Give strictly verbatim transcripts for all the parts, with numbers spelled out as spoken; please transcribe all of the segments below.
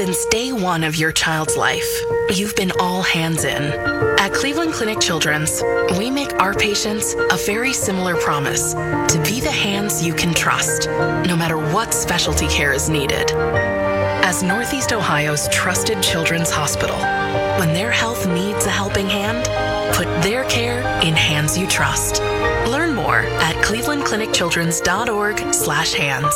Since day one of your child's life, you've been all hands in. At Cleveland Clinic Children's, we make our patients a very similar promise to be the hands you can trust, no matter what specialty care is needed. As Northeast Ohio's trusted children's hospital, when their health needs a helping hand, put their care in hands you trust. Learn more at cleveland clinic children's dot org slash hands.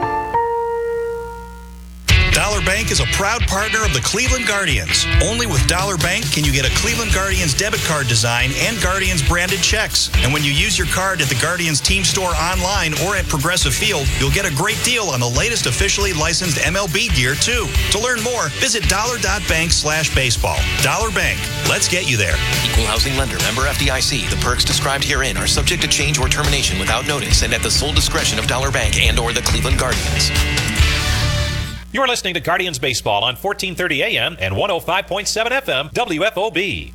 Dollar Bank is a proud partner of the Cleveland Guardians. Only with Dollar Bank can you get a Cleveland Guardians debit card design and Guardians branded checks. And when you use your card at the Guardians team store online or at Progressive Field, you'll get a great deal on the latest officially licensed M L B gear, too. To learn more, visit dollar.bank slash baseball. Dollar Bank. Let's get you there. Equal housing lender. Member F D I C. The perks described herein are subject to change or termination without notice and at the sole discretion of Dollar Bank and or the Cleveland Guardians. You're listening to Guardians Baseball on fourteen thirty A M and one oh five point seven F M W F O B.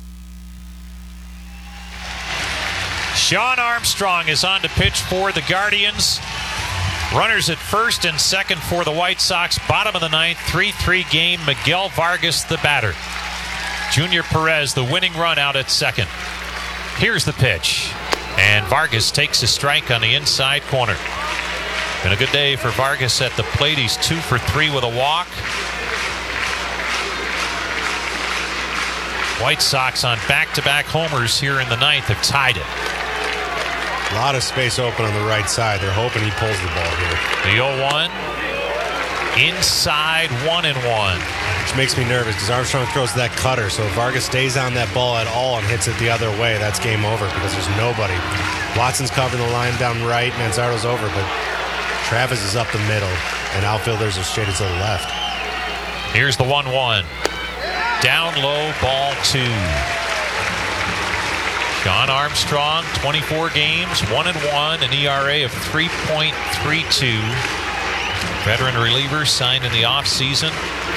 Sean Armstrong is on to pitch for the Guardians. Runners at first and second for the White Sox. Bottom of the ninth, three three game. Miguel Vargas, the batter. Junior Perez, the winning run out at second. Here's the pitch. And Vargas takes a strike on the inside corner. Been a good day for Vargas at the plate. He's two for three with a walk. White Sox on back-to-back homers here in the ninth have tied it. A lot of space open on the right side. They're hoping he pulls the ball here. The oh one. Inside one and one. Which makes me nervous because Armstrong throws that cutter. So if Vargas stays on that ball at all and hits it the other way, that's game over because there's nobody. Watson's covering the line down right. Manzardo's over, but Travis is up the middle, and outfielders are straight to the left. Here's the one one. Down low, ball two. Sean Armstrong, twenty-four games, one and one, an E R A of three point three two. Veteran reliever signed in the offseason.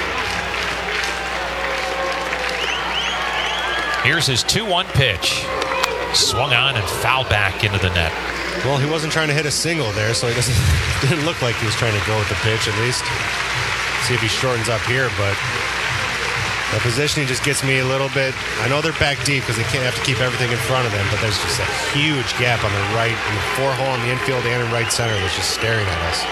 Here's his two one pitch. Swung on and fouled back into the net. Well, he wasn't trying to hit a single there, so it doesn't didn't look like he was trying to go with the pitch at least. See if he shortens up here, but the positioning just gets me a little bit. I know they're back deep because they can't have to keep everything in front of them, but there's just a huge gap on the right, in the four hole in the infield and in right center that's just staring at us.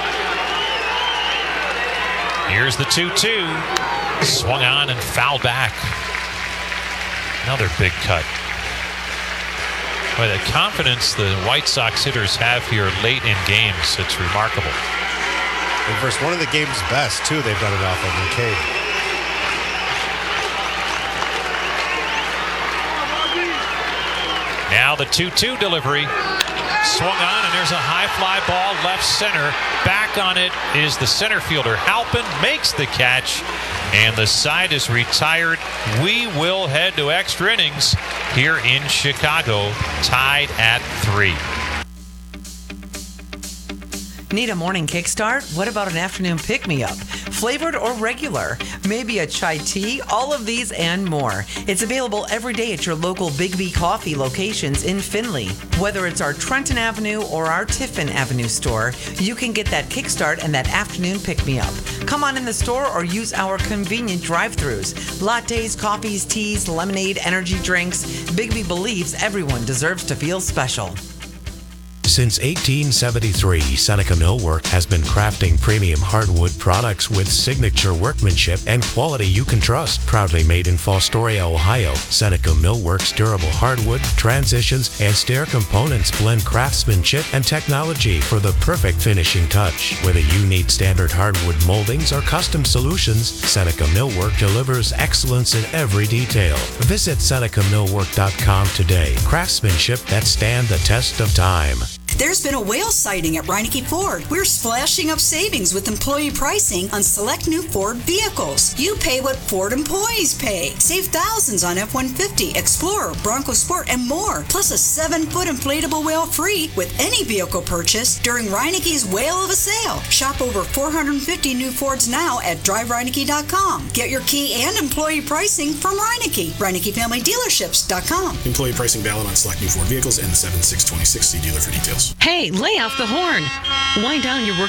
Here's the two two. Swung on and fouled back. Another big cut. Boy, the confidence the White Sox hitters have here late in games, it's remarkable. And versus one of the game's best, too, they've done it off of McCabe. Now the two two delivery. Swung on, and there's a high fly ball left center. Back on it is the center fielder. Halpin makes the catch, and the side is retired. We will head to extra innings here in Chicago, tied at three. Need a morning kickstart? What about an afternoon pick-me-up? Flavored or regular? Maybe a chai tea? All of these and more. It's available every day at your local Big B Coffee locations in Findlay. Whether it's our Trenton Avenue or our Tiffin Avenue store, you can get that kickstart and that afternoon pick-me-up. Come on in the store or use our convenient drive-thrus. Lattes, coffees, teas, lemonade, energy drinks. Big B believes everyone deserves to feel special. Since eighteen seventy-three, Seneca Millwork has been crafting premium hardwood products with signature workmanship and quality you can trust. Proudly made in Fostoria, Ohio, Seneca Millwork's durable hardwood, transitions, and stair components blend craftsmanship and technology for the perfect finishing touch. Whether you need standard hardwood moldings or custom solutions, Seneca Millwork delivers excellence in every detail. Visit Seneca Millwork dot com today. Craftsmanship that stand the test of time. There's been a whale sighting at Reineke Ford. We're splashing up savings with employee pricing on select new Ford vehicles. You pay what Ford employees pay. Save thousands on F one fifty, Explorer, Bronco Sport, and more. Plus a seven-foot inflatable whale free with any vehicle purchase during Reineke's Whale of a Sale. Shop over four hundred fifty new Fords now at drive reineke dot com. Get your key and employee pricing from Reineke. Reineke Family Dealerships dot com. Employee pricing valid on select new Ford vehicles and seven six twenty-six. See dealer for details. Hey, lay off the horn. Wind down your work